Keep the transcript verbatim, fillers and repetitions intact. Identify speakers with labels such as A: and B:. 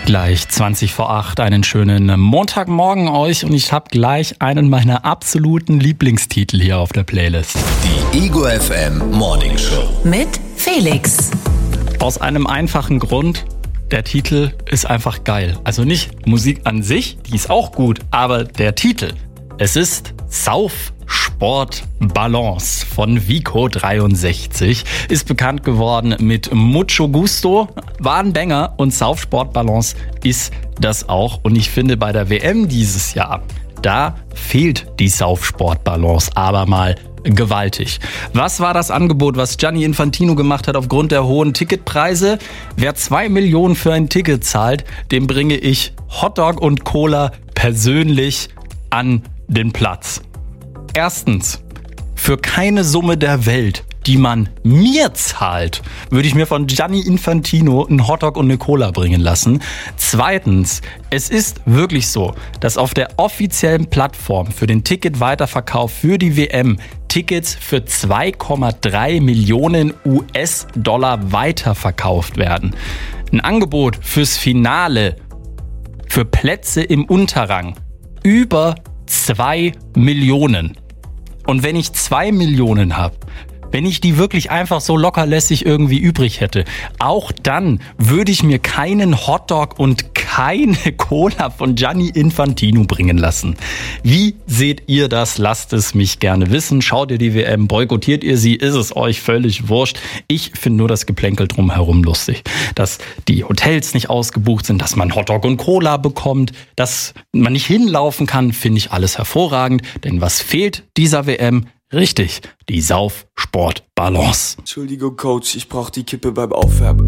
A: Gleich zwanzig vor acht, einen schönen Montagmorgen euch und ich habe gleich einen meiner absoluten Lieblingstitel hier auf der Playlist.
B: Die Ego F M Morning Show
C: mit Felix.
A: Aus einem einfachen Grund, der Titel ist einfach geil. Also nicht Musik an sich, die ist auch gut, aber der Titel. Es ist Saufsport Balance von Vico dreiundsechzig, ist bekannt geworden mit Mucho Gusto, war ein Banger und Saufsport Balance ist das auch. Und ich finde, bei der W M dieses Jahr, da fehlt die Saufsport Balance aber mal gewaltig. Was war das Angebot, was Gianni Infantino gemacht hat aufgrund der hohen Ticketpreise? Wer zwei Millionen für ein Ticket zahlt, dem bringe ich Hotdog und Cola persönlich an den Platz. Erstens, für keine Summe der Welt, die man mir zahlt, würde ich mir von Gianni Infantino einen Hotdog und eine Cola bringen lassen. Zweitens, es ist wirklich so, dass auf der offiziellen Plattform für den Ticketweiterverkauf für die W M Tickets für zwei Komma drei Millionen U S-Dollar weiterverkauft werden. Ein Angebot fürs Finale, für Plätze im Unterrang, über zwei Millionen. Und wenn ich zwei Millionen habe, wenn ich die wirklich einfach so lockerlässig irgendwie übrig hätte, auch dann würde ich mir keinen Hotdog und keine Cola von Gianni Infantino bringen lassen. Wie seht ihr das? Lasst es mich gerne wissen. Schaut ihr die W M? Boykottiert ihr sie? Ist es euch völlig wurscht? Ich finde nur das Geplänkel drumherum lustig. Dass die Hotels nicht ausgebucht sind, dass man Hotdog und Cola bekommt, dass man nicht hinlaufen kann, finde ich alles hervorragend. Denn was fehlt dieser W M? Richtig, die Saufsport Balance.
D: Entschuldigung, Coach, ich brauch die Kippe beim Aufwärmen.